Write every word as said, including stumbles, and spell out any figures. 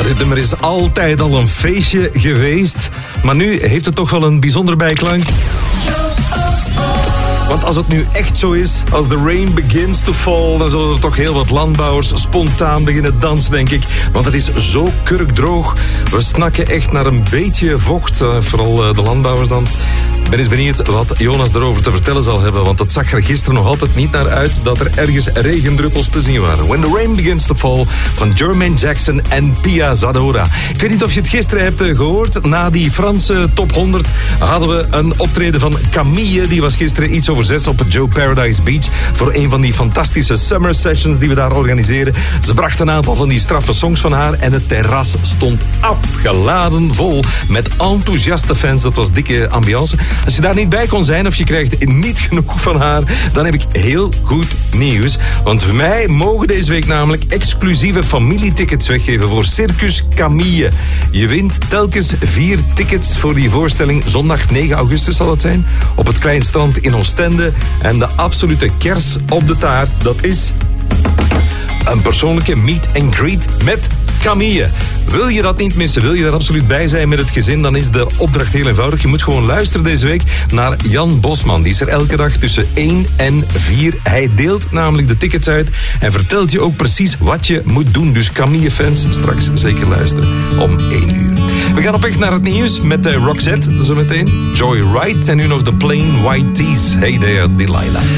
dit nummer is altijd al een feestje geweest. Maar nu heeft het toch wel een bijzonder bijklank. Want als het nu echt zo is, als the rain begins to fall, dan zullen er toch heel wat landbouwers spontaan beginnen dansen, denk ik. Want het is zo kurkdroog. We snakken echt naar een beetje vocht, vooral de landbouwers dan. Ik ben eens benieuwd wat Jonas erover te vertellen zal hebben, want het zag er gisteren nog altijd niet naar uit dat er ergens regendruppels te zien waren. When the Rain Begins to Fall van Jermaine Jackson en Pia Zadora. Ik weet niet of je het gisteren hebt gehoord. Na die Franse top honderd hadden we een optreden van Camille. Die was gisteren iets over zes op het Joe Paradise Beach voor een van die fantastische summer sessions die we daar organiseren. Ze bracht een aantal van die straffe songs van haar en het terras stond afgeladen vol met enthousiaste fans. Dat was dikke ambiance. Als je daar niet bij kon zijn of je krijgt niet genoeg van haar, dan heb ik heel goed nieuws. Want voor mij mogen deze week namelijk exclusieve familietickets weggeven voor Circus Camille. Je wint telkens vier tickets voor die voorstelling. Zondag negen augustus zal het zijn. Op het Klein Strand in Oostende. En de absolute kers op de taart, dat is een persoonlijke meet and greet met Camille. Wil je dat niet missen? Wil je er absoluut bij zijn met het gezin? Dan is de opdracht heel eenvoudig. Je moet gewoon luisteren deze week naar Jan Bosman. Die is er elke dag tussen één en vier. Hij deelt namelijk de tickets uit en vertelt je ook precies wat je moet doen. Dus Camille-fans, straks zeker luisteren om één uur. We gaan op weg naar het nieuws met uh, Roxette zo meteen. Joyride en nu nog de Plain White Tees. Hey there, Delilah.